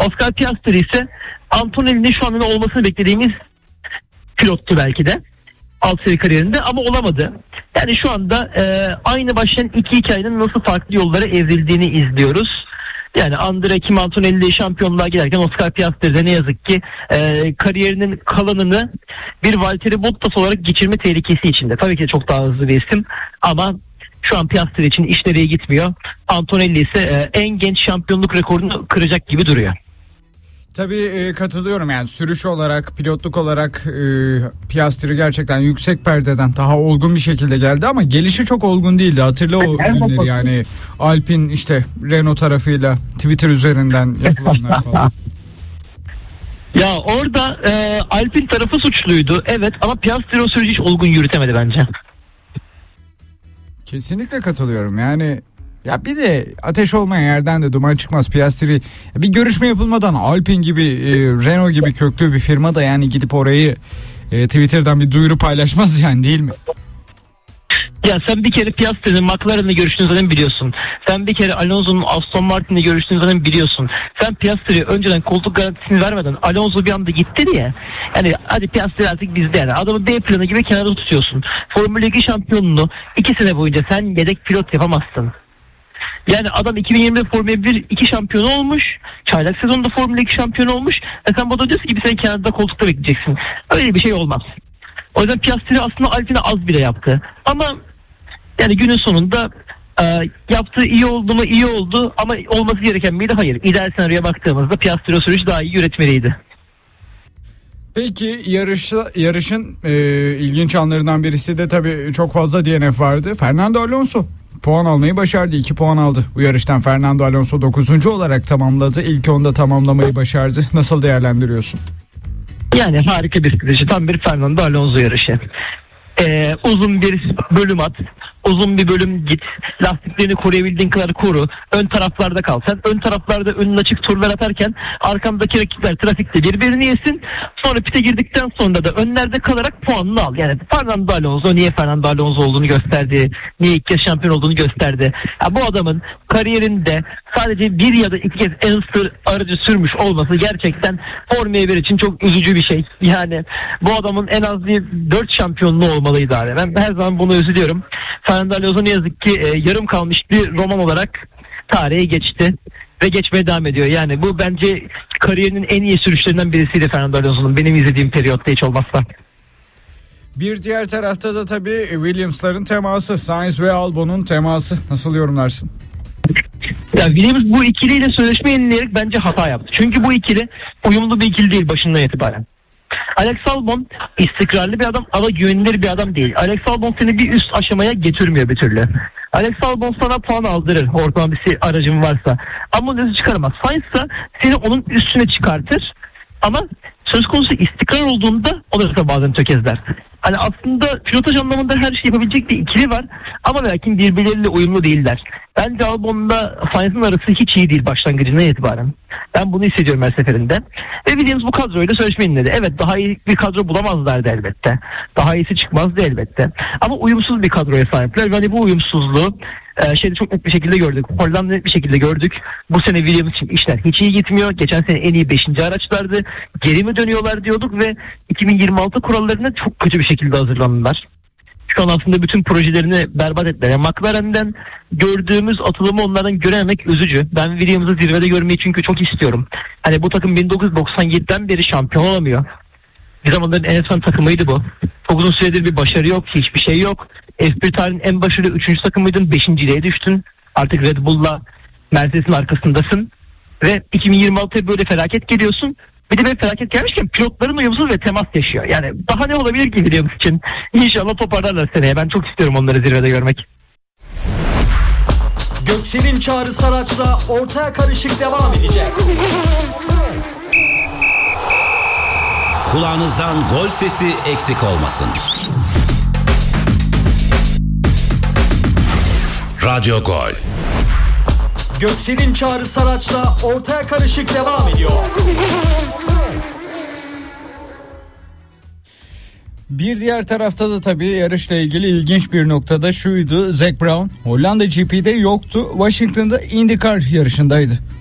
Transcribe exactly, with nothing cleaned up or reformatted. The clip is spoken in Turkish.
Oscar Piastri ise Antonelli'nin şu anda olmasını beklediğimiz pilottu belki de alt seri kariyerinde ama olamadı. Yani şu anda e, aynı başlayan iki hikayenin nasıl farklı yollara evrildiğini izliyoruz. Yani Andrea Kim Antonelli şampiyonluğa giderken Oscar Piastri de ne yazık ki e, kariyerinin kalanını bir Valtteri Bottas olarak geçirme tehlikesi içinde. Tabii ki de çok daha hızlı bir isim ama şu an Piastri için iş nereye gitmiyor. Antonelli ise e, en genç şampiyonluk rekorunu kıracak gibi duruyor. Tabii e, katılıyorum, yani sürüş olarak, pilotluk olarak e, Piastri gerçekten yüksek perdeden daha olgun bir şekilde geldi ama gelişi çok olgun değildi. Hatırla o günleri, yani Alpine işte Renault tarafıyla Twitter üzerinden yapılanlar falan. Ya orada e, Alpine tarafı suçluydu evet ama Piastri o süreci hiç olgun yürütemedi bence. Kesinlikle katılıyorum yani. Ya bir de ateş olmayan yerden de duman çıkmaz. Piastri bir görüşme yapılmadan Alpine gibi, e, Renault gibi köklü bir firma da yani gidip orayı e, Twitter'dan bir duyuru paylaşmaz yani, değil mi? Ya sen bir kere Piastri'nin McLaren'le görüştüğünü zaten biliyorsun. Sen bir kere Alonso'nun Aston Martin'le görüştüğünü zaten biliyorsun. Sen Piastri'ye önceden koltuk garantisini vermeden Alonso bir anda gitti diye. Yani hadi Piastri artık bizde yani. Adamı B planı gibi kenarda tutuyorsun. Formula iki şampiyonunu iki sene boyunca sen yedek pilot yapamazsın. Yani adam iki bin yirmide Formula bir iki şampiyonu olmuş. Çaylak sezonunda Formula iki şampiyonu olmuş. E sen bana diyorsun ki bir sene kenarda koltukta bekleyeceksin. Öyle bir şey olmaz. O yüzden Piastri aslında Alpine'e az bile yaptı. Ama yani günün sonunda e, yaptığı iyi oldu mu iyi oldu ama olması gereken miydi? Hayır. İdeal senaryoya baktığımızda Piastri o süreci daha iyi yönetmeliydi. Peki yarışa, yarışın e, ilginç anlarından birisi de tabii çok fazla D N F vardı. Fernando Alonso puan almayı başardı. iki puan aldı. Bu yarıştan Fernando Alonso dokuzuncu olarak tamamladı. İlk onda tamamlamayı başardı. Nasıl değerlendiriyorsun? Yani harika bir strateji. Tam bir Fernando Alonso yarışı. Ee, uzun bir bölüm at. Uzun bir bölüm git. Lastiklerini koruyabildiğin kadar koru. Ön taraflarda kal. Sen ön taraflarda önün açık turlar atarken arkandaki rakipler trafikte birbirini yesin. Sonra pite girdikten sonra da önlerde kalarak puanını al. Yani Fernando Alonso niye Fernando Alonso olduğunu gösterdi. Niye ilk kez şampiyon olduğunu gösterdi. Ya bu adamın kariyerinde sadece bir ya da iki kez en hızlı aracı sürmüş olması gerçekten Formula bir için çok üzücü bir şey. Yani bu adamın en az bir dört şampiyonluğu olmalıydı abi. Ben her zaman bunu üzülüyorum. Fernando Alonso ne yazık ki e, yarım kalmış bir roman olarak tarihe geçti ve geçmeye devam ediyor. Yani bu bence kariyerinin en iyi sürüşlerinden birisiydi Fernando Alonso'nun benim izlediğim periyotta hiç olmazsa. Bir diğer tarafta da tabii Williams'ların teması, Sainz ve Albon'un teması. Nasıl yorumlarsın? Ya Williams bu ikiliyle sözleşme yenileyerek bence hata yaptı. Çünkü bu ikili uyumlu bir ikili değil başından itibaren. Alex Albon istikrarlı bir adam ama güvenilir bir adam değil. Alex Albon seni bir üst aşamaya getirmiyor bir türlü. Alex Albon sana puan aldırır ortalama bir aracın varsa. Ama onu çıkaramaz. Sainz ise seni onun üstüne çıkartır. Ama söz konusu istikrar olduğunda o da bazen tökezler. Hani aslında pilotaj anlamında her şey yapabilecek bir ikili var. Ama lakin birbirleriyle uyumlu değiller. Bence Albon'la Sainz'ın arası hiç iyi değil başlangıcından itibaren. Ben bunu hissediyorum her seferinde. Ve Williams bu kadroyla sözleşme yeniledi. Evet daha iyi bir kadro bulamazlardı elbette. Daha iyisi çıkmazdı elbette. Ama uyumsuz bir kadroya sahipler. Ve hani bu uyumsuzluğu e, şeyde çok net bir şekilde gördük. Hollanda'da net bir şekilde gördük. Bu sene Williams için işler hiç iyi gitmiyor. Geçen sene en iyi beşinci araçlardı. Geri mi dönüyorlar diyorduk ve iki bin yirmi altı kurallarına çok kötü bir şekilde hazırlandılar. Şu an aslında bütün projelerini berbat ettiler. Yani McLaren'den gördüğümüz atılımı onlardan görememek üzücü. Ben Williams'ı zirvede görmeyi çünkü çok istiyorum. Hani bu takım bin dokuz yüz doksan yediden beri şampiyon olamıyor. Bir zamanların en efsane takımıydı bu. Çok uzun süredir bir başarı yok, hiçbir şey yok. F bir tarihinin en başarılı üçüncü takımıydın, beşinciliğe düştün. Artık Red Bull'la Mercedes'in arkasındasın. Ve iki bin yirmi altıya böyle felaket geliyorsun. Bir de böyle felaket gelmişken pilotların uyumsuz ve temas yaşıyor. Yani daha ne olabilir ki Williams için? İnşallah toparlarlar seneye. Ben çok istiyorum onları zirvede görmek. Göksel'in Çağrı Saraç'la ortaya karışık devam edecek. Kulağınızdan gol sesi eksik olmasın. Radyo Gol. Göksel'in Çağrı Saraç'la ortaya karışık devam ediyor. Bir diğer tarafta da tabii yarışla ilgili ilginç bir noktada şuydu. Zac Brown Hollanda G P'de yoktu. Washington'da IndyCar yarışındaydı.